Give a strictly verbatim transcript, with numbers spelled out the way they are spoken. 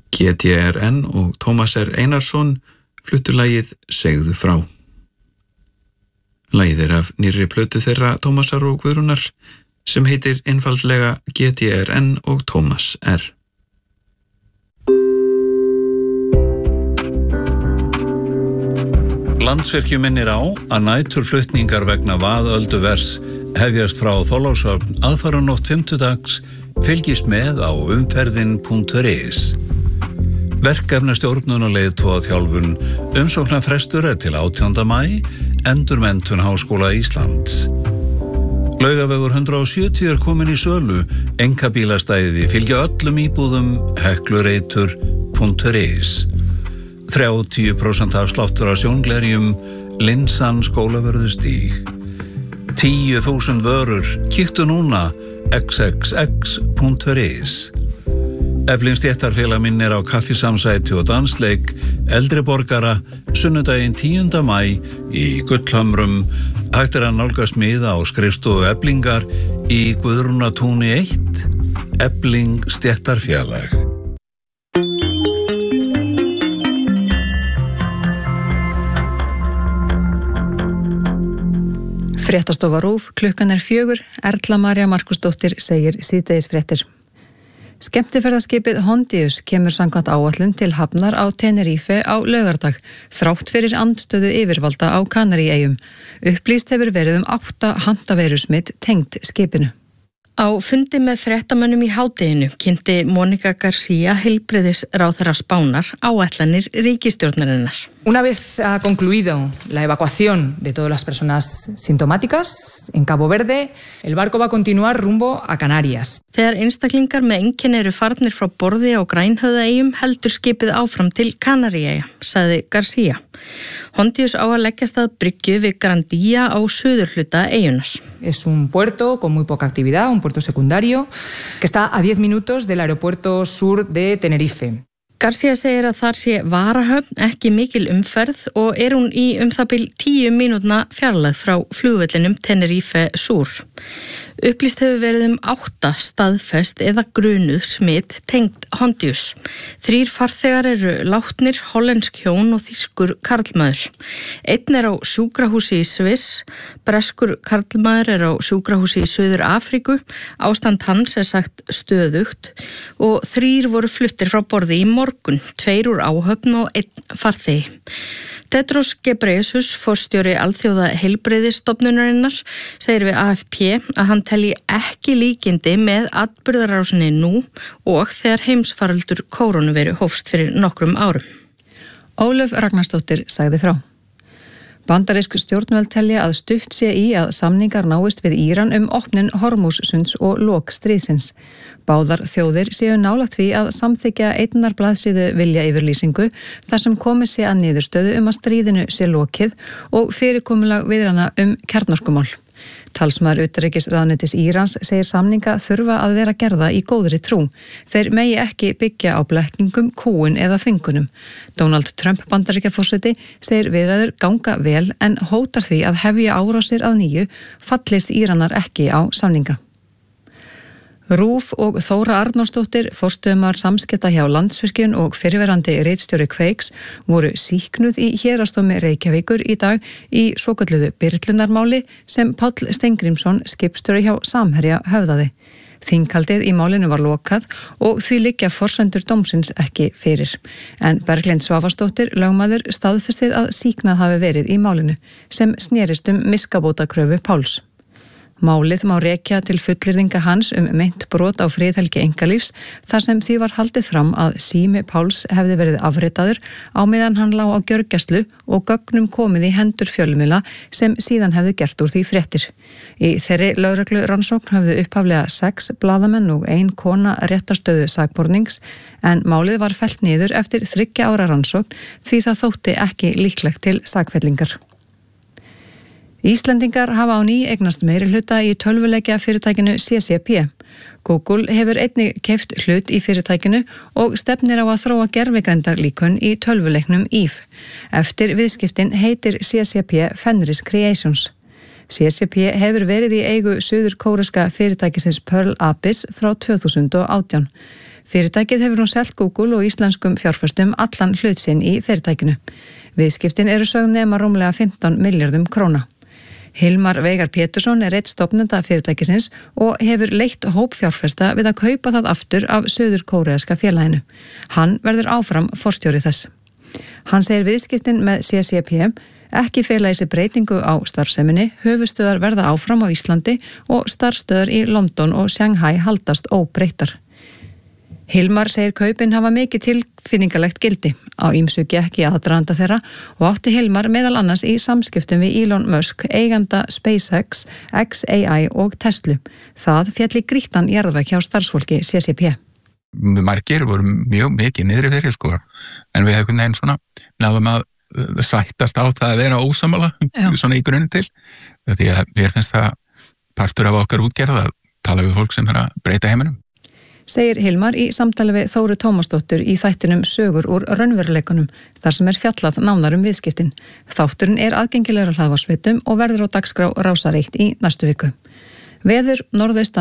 G T R N og Tómas R. Einarsson fluttu lagið Segðu frá. Lagið er af nýrri plötu þeirra Tómasar og Guðrúnar sem heitir einfaldlega G T R N og Tómas R. Landsvirkjun minnir á að næturflutningar vegna vaðölduvers hefjast frá Þorlákshöfn aðfaranótt fimmtudags fylgist með á umferðin punktur is. Verkefnastjórnun og leiðtogaþjálfun umsóknarfrestur er til átjánda maí, endurmenntun Háskóla Íslands. Laugavegur hundrað og sjötíu er komin í sölu, einkabílastæði fylgja öllum íbúðum heklureitur punktur is. þrjátíu prósent afsláttur af sjónglerjum, linsan Skólavörðustíg. tíu þúsund vörur, kíktu núna x x x punktur is. Efling stéttarfélag minnir á kaffisamsæti og dansleik eldri borgara sunnudaginn tíunda maí í Gullhamrum. Hægt er að nálgast miða á skrifstofu Eflingar í Guðrúnatúni eitt, Efling stéttarfélag. Fréttastofa RÚV, klukkan er fjögur, Erla María Markusdóttir segir síðdegisfréttir. Skemmtiferðaskipið Hondius kemur samkvæmt áætlun til hafnar á Tenerife á laugardag, þrátt fyrir andstöðu yfirvalda á Kanaríeyjum. Upplýst hefur verið um átta handaveirusmit tengd skipinu. Á fundi með fréttamönnum í hádeginu kynnti Mónica García heilbrigðisráðherra Spánar áætlanir ríkisstjórnarinnar. Una vez ha concluido la evacuación de todas las personas sintomáticas en Cabo Verde, el barco va a continuar rumbo a Canarias. Þegar einstaklingar með einkenni eru farnir frá borði á Grænhöfðaeyjum heldur skipið áfram til Kanaríeyja, sagði García. Hondius á að leggjast að bryggju við Grandía á suðurhluta eyjunar. Es un puerto con muy poca actividad, un puerto secundario, que está a diez minutos del aeropuerto sur de Tenerife. García segir að þar sé varahöfn, ekki mikil umferð og er hún í um það bil tíu mínútna fjarlægð frá flugvellinum Tenerife Sur. Upplýst hefur verið um átta staðfest eða grunuð smit tengd Hondius. Þrír farþegar eru látnir, hollensk hjón og þýskur karlmaður. Einn er á sjúkrahúsi í Sviss, breskur karlmaður er á sjúkrahúsi í Suður Afríku, ástand hans er sagt stöðugt og þrír voru fluttir frá borði í morgun, tveir úr áhöfn og einn farþegi. Tedros Ghebreyesus, forstjóri alþjóða heilbrigðisstofnunarinnar, segir við A F P að hann telji ekki líkindi með atburðarásinni nú og þegar heimsfaraldur kórónuveiru hófst fyrir nokkrum árum. Ólöf Ragnarsdóttir sagði frá. Bandarísk stjórnvöld telja að stutt sé í að samningar náist við Íran um opnun Hormússunds og lok stríðsins. Báðar þjóðir séu nálægt því að samþykkja einnar blaðsíðu vilja yfirlýsingu þar sem komið sé að niðurstöðu um að stríðinu sé lokið og fyrirkomulag viðrana um kjarnorkumál. Talsmaður utanríkisráðuneytis Írans segir samninga þurfa að vera gerða í góðri trú. Þeir megi ekki byggja á blekkingum, kúgun eða þvingunum. Donald Trump Bandaríkjaforseti segir viðræður ganga vel en hótar því að hefja árásir að nýju fallist Íranar ekki á samninga. RÚV og Þóra Arnórsdóttir, forstöðumaður samskipta hjá Landsvirkjun og fyrrverandi ritstjóri Kveiks, voru sýknuð í héraðsdómi Reykjavíkur í dag í svokölluðu byrlunarmáli sem Páll Steingrímsson, skipstjóri hjá Samherja, höfðaði. Þinghaldið í málinu var lokað og því liggja forsendur dómsins ekki fyrir. En Berglind Svavarsdóttir, lögmaður, staðfestir að sýknað hafi verið í málinu sem snerist um miskabótakröfu Páls. Málið má rekja til fullyrðinga hans um meint brot á friðhelgi einkalífs þar sem því var haldið fram að sími Páls hefði verið afritaður á meðan hann lá á gjörgæslu og gögnum komið í hendur fjölmiðla sem síðan hefði gert úr því fréttir. Í þeirri lögreglu rannsókn höfðu upphaflega sex blaðamenn og ein kona réttarstöðu sakbornings en málið var fellt niður eftir þriggja ára rannsókn því það þótti ekki líklegt til sakfellingar. Íslendingar hafa á ný eignast meiri hluta í tölvuleikja fyrirtækinu C C P. Google hefur einnig keypt hlut í fyrirtækinu og stefnir á að þróa gervigreindarlíkön í tölvuleiknum Eve. Eftir viðskiptin heitir C C P Fenris Creations. C C P hefur verið í eigu suður kóreska fyrirtækisins Pearl Abyss frá tvö þúsund og átján. Fyrirtækið hefur nú selt Google og íslenskum fjárfestum allan hlut sinn í fyrirtækinu. Viðskiptin eru sögð nema rúmlega fimmtán milljörðum króna. Hilmar Veigar Pétursson er eitt stofnenda fyrirtækisins og hefur leitt hóp fjárfesta við að kaupa það aftur af suður-kóreaska félaginu. Hann verður áfram forstjóri þess. Hann segir viðskiptin með C C P ekki fela í sig breytingu á starfseminni, höfuðstöðar verða áfram á Íslandi og starfstöðar í London og Shanghai haldast óbreyttar. Hilmar segir kaupin hafa mikið tilfinningalegt gildi. Á ýmsu gekk í aðdraganda þeirra og átti Hilmar meðal annars í samskiptum við Elon Musk, eiganda SpaceX, X A I og Tesla. Það fjalli grýttan jarðveg hjá starfsfólki C C P. Margir voru mjög mikið niðri fyrir sko, en við hefum neginn svona náðum að sættast á það að vera ósamala svona í grunni til. Því að mér finnst það partur af okkar útgerð að tala við fólk sem er að breyta heiminum. Segir Hilmar í samtali við Þóru Tómasdóttur í þættinum Sögur úr raunveruleikunum, þar sem er fjallað nánar um viðskiptin. Þátturinn er aðgengilegur á hlaðvarpsveitum og verður á dagskrá Rásar eitt í næstu viku. Veður norðaustan